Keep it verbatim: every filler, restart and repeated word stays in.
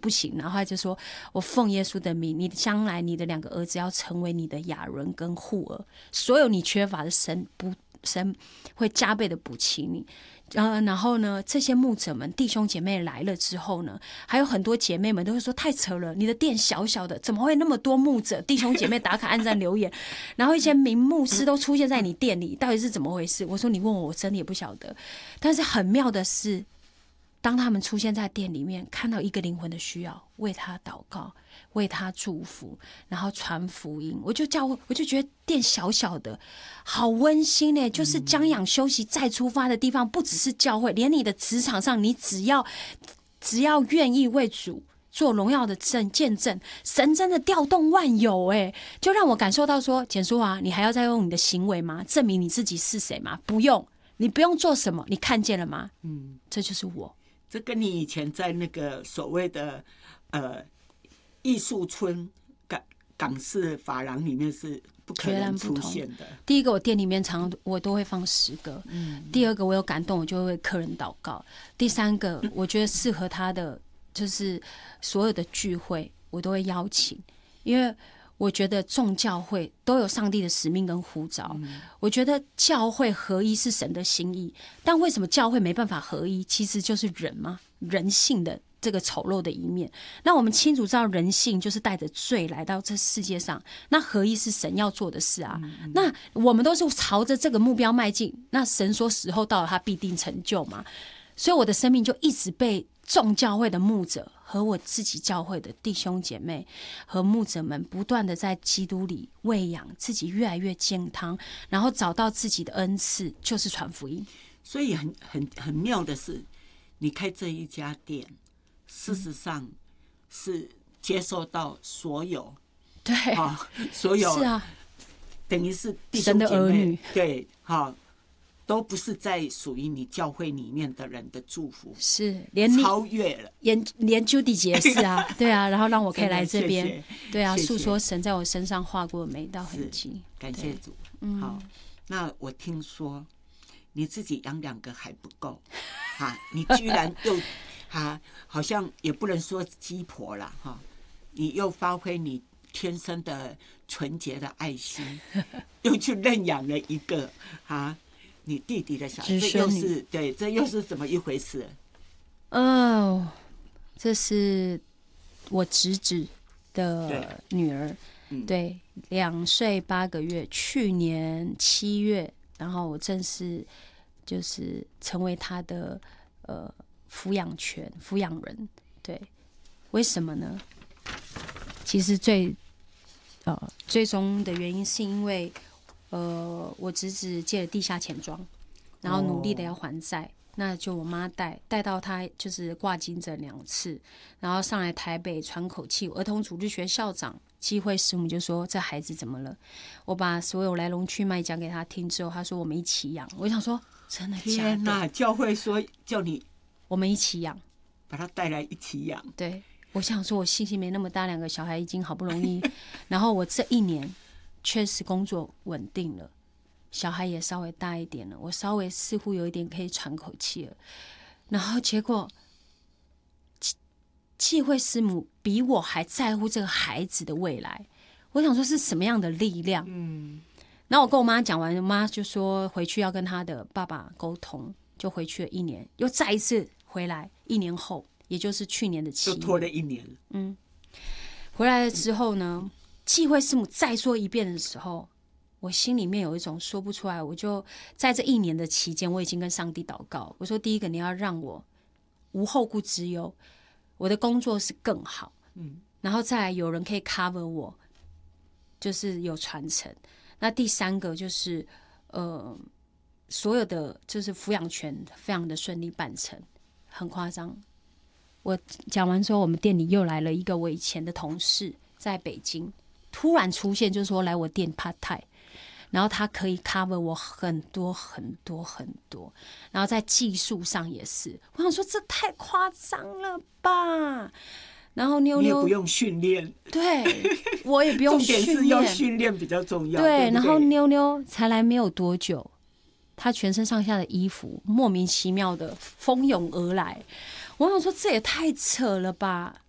不行，然后他就说我奉耶稣的名，你将来你的两个儿子要成为你的亚伦跟户尔，所有你缺乏的神不神会加倍的补齐你。呃，然后呢，这些牧者们弟兄姐妹来了之后呢，还有很多姐妹们都会说太扯了，你的店小小的，怎么会那么多牧者弟兄姐妹打卡按赞留言，然后一些名牧师都出现在你店里，到底是怎么回事？我说你问我，我真的也不晓得。但是很妙的是，当他们出现在店里面，看到一个灵魂的需要，为他祷告，为他祝福，然后传福音，我就叫我就觉得店小小的好温馨耶，就是将养休息再出发的地方，不只是教会，连你的职场上，你只要只要愿意为主做荣耀的见证，神真的调动万有哎，就让我感受到说，简书啊，你还要再用你的行为吗？证明你自己是谁吗？不用，你不用做什么，你看见了吗？嗯，这就是我。 这跟你以前在那个所谓的呃艺术村港港式发廊里面是不可能出现的。 第一个，我店里面常我都会放诗歌、嗯、第二个，我有感动我就会为客人祷告，第三个，我觉得适合他的就是所有的聚会我都会邀请，因为我觉得众教会都有上帝的使命跟呼召、嗯、我觉得教会合一是神的心意，但为什么教会没办法合一？其实就是人嘛，人性的这个丑陋的一面。那我们清楚知道人性就是带着罪来到这世界上，那合一是神要做的事啊、嗯、那我们都是朝着这个目标迈进，那神说时候到了他必定成就嘛。所以我的生命就一直被众教会的牧者和我自己教会的弟兄姐妹和牧者们不断的在基督里喂养自己，越来越健康，然后找到自己的恩赐，就是传福音。 所以很很很妙的是，你开这一家店，事实上是接受到所有、 嗯、对、 哦、所有是啊， 等于是弟兄姐妹神的儿女， 对，好、哦。都不是在属于你教会里面的人的祝福， 是连你超越了， 连连 Judy 姐是啊，对啊，然后让我可以来这边， 谢谢对啊，诉说谢神在我身上画过的每一道痕迹， 感谢主。 嗯， 好，那我听说你自己养两个还不够，哈，你居然又哈，好像也不能说鸡婆了哈，你又发挥你天生的纯洁的爱心，又去认养了一个哈。你弟弟的小孩，这又是对，这又是怎么一回事？ 哦，这是我侄子的女儿，对，两岁八个月，去年七月，然后我正式就是成为他的呃抚养权抚养人。对，为什么呢？其实最呃最终的原因是因为。呃，我侄子借了地下钱庄，然后努力的要还债， oh. 那就我妈带带到他就是挂金诊两次，然后上来台北喘口气。儿童主日学校长机会师母就说：“这孩子怎么了？”我把所有来龙去脉讲给他听之后，他说：“我们一起养。”我想说：“真的假的？” 天哪！教会说叫你我们一起养， 把他带来一起养。 对，我想说，我信心没那么大，两个小孩已经好不容易，然后我这一年。确实工作稳定了，小孩也稍微大一点了，我稍微似乎有一点可以喘口气了。然后结果忌讳师母比我还在乎这个孩子的未来，我想说是什么样的力量？嗯，然后我跟我妈讲完，我妈就说回去要跟她的爸爸沟通，就回去了一年，又再一次回来，一年后，也就是去年的七月， 就拖了一年。 嗯，回来了之后呢？忌讳师母再说一遍的时候，我心里面有一种说不出来。我就在这一年的期间，我已经跟上帝祷告，我说：第一个，你要让我无后顾之忧，我的工作是更好，嗯，然后再来有人可以 cover 我，就是有传承。那第三个就是呃，所有的就是抚养权非常的顺利办成，很夸张。我讲完之后，我们店里又来了一个我以前的同事，在北京。突然出现，就是说来我店 part time， 然后他可以 cover 我很多很多很多，然后在技术上也是，我想说这太夸张了吧。然后妞妞你也不用训练， 对我也不用训练，重点是要训练比较重要。 对, 对, 对， 然后妞妞才来没有多久，她全身上下的衣服莫名其妙的蜂拥而来，我想说这也太扯了吧。